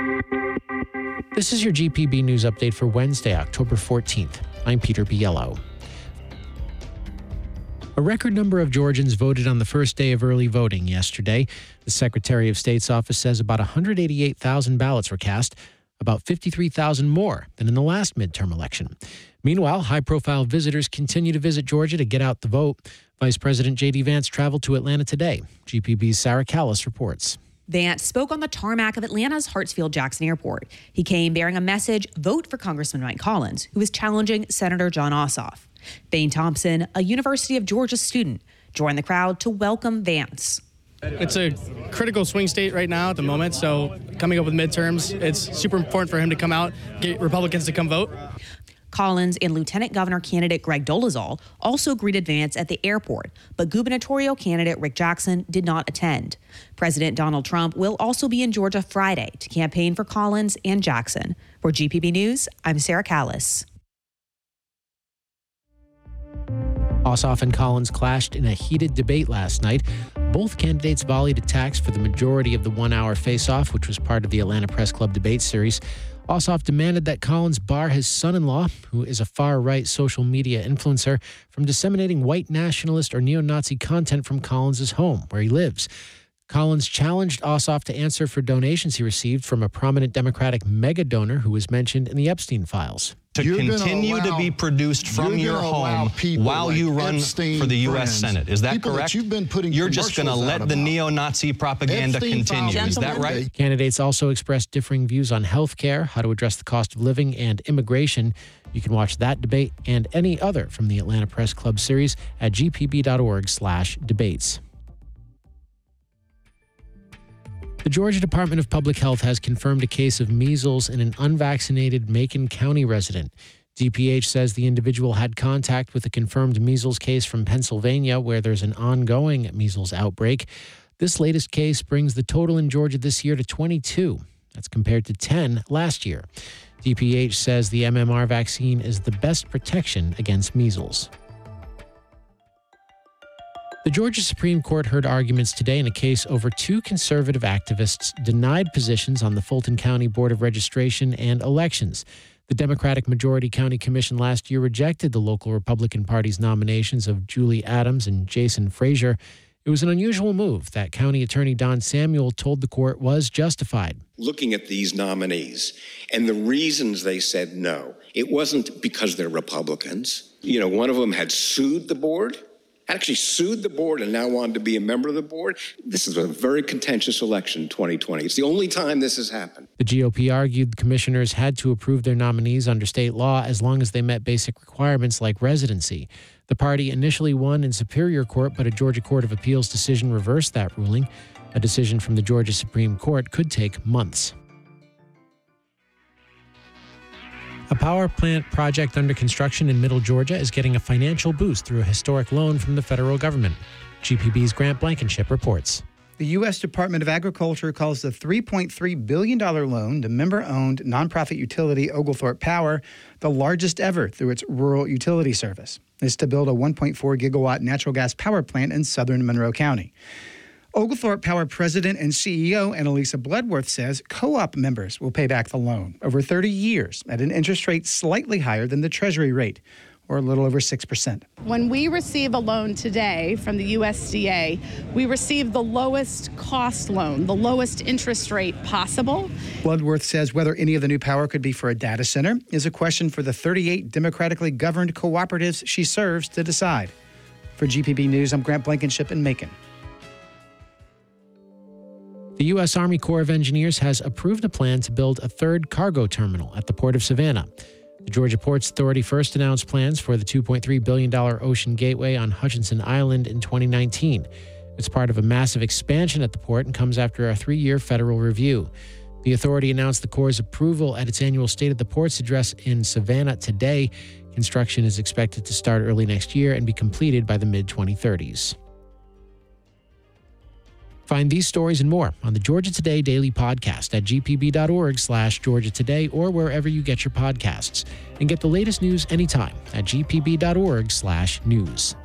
This is your GPB News Update for Wednesday, October 14th. I'm Peter Biello. A record number of Georgians voted on the first day of early voting yesterday. The Secretary of State's office says about 188,000 ballots were cast, about 53,000 more than in the last midterm election. Meanwhile, high-profile visitors continue to visit Georgia to get out the vote. Vice President J.D. Vance traveled to Atlanta today. GPB's Sarah Callis reports. Vance spoke on the tarmac of Atlanta's Hartsfield-Jackson Airport. He came bearing a message, vote for Congressman Mike Collins, who is challenging Senator Jon Ossoff. Bane Thompson, a University of Georgia student, joined the crowd to welcome Vance. It's a critical swing state right now at the moment, so coming up with midterms, it's super important for him to come out, get Republicans to come vote. Collins and Lieutenant Governor candidate Greg Dolezal also greeted Vance at the airport, but gubernatorial candidate Rick Jackson did not attend. President Donald Trump will also be in Georgia Friday to campaign for Collins and Jackson. For GPB News, I'm Sarah Callis. Ossoff and Collins clashed in a heated debate last night. Both candidates volleyed attacks for the majority of the one-hour face-off, which was part of the Atlanta Press Club debate series. Ossoff demanded that Collins bar his son-in-law, who is a far-right social media influencer, from disseminating white nationalist or neo-Nazi content from Collins' home, where he lives. Collins challenged Ossoff to answer for donations he received from a prominent Democratic mega-donor who was mentioned in the Epstein files. To continue to be produced from your home while you run for the U.S. Senate. Is that correct? You're just going to let the neo-Nazi propaganda continue. Is that right? Candidates also expressed differing views on health care, how to address the cost of living, and immigration. You can watch that debate and any other from the Atlanta Press Club series at gpb.org/debates. The Georgia Department of Public Health has confirmed a case of measles in an unvaccinated Macon County resident. DPH says the individual had contact with a confirmed measles case from Pennsylvania, where there's an ongoing measles outbreak. This latest case brings the total in Georgia this year to 22. That's compared to 10 last year. DPH says the MMR vaccine is the best protection against measles. The Georgia Supreme Court heard arguments today in a case over two conservative activists denied positions on the Fulton County Board of Registration and Elections. The Democratic Majority County Commission last year rejected the local Republican Party's nominations of Julie Adams and Jason Frazier. It was an unusual move that County Attorney Don Samuel told the court was justified. Looking at these nominees and the reasons they said no, it wasn't because they're Republicans. One of them had sued the board. Actually sued the board and now wanted to be a member of the board. This is a very contentious election, 2020. It's the only time this has happened. The GOP argued the commissioners had to approve their nominees under state law as long as they met basic requirements like residency. The party initially won in Superior Court, but a Georgia Court of Appeals decision reversed that ruling. A decision from the Georgia Supreme Court could take months. A power plant project under construction in Middle Georgia is getting a financial boost through a historic loan from the federal government. GPB's Grant Blankenship reports. The U.S. Department of Agriculture calls the $3.3 billion loan to member-owned nonprofit utility Oglethorpe Power the largest ever through its rural utility service. It's to build a 1.4 gigawatt natural gas power plant in southern Monroe County. Oglethorpe Power President and CEO Annalisa Bloodworth says co-op members will pay back the loan over 30 years at an interest rate slightly higher than the Treasury rate, or a little over 6%. When we receive a loan today from the USDA, we receive the lowest cost loan, the lowest interest rate possible. Bloodworth says whether any of the new power could be for a data center is a question for the 38 democratically governed cooperatives she serves to decide. For GPB News, I'm Grant Blankenship in Macon. The U.S. Army Corps of Engineers has approved a plan to build a third cargo terminal at the Port of Savannah. The Georgia Ports Authority first announced plans for the $2.3 billion Ocean Gateway on Hutchinson Island in 2019. It's part of a massive expansion at the port and comes after a 3-year federal review. The authority announced the Corps' approval at its annual State of the Ports address in Savannah today. Construction is expected to start early next year and be completed by the mid-2030s. Find these stories and more on the Georgia Today Daily Podcast at gpb.org/Georgia Today or wherever you get your podcasts. And get the latest news anytime at gpb.org/news.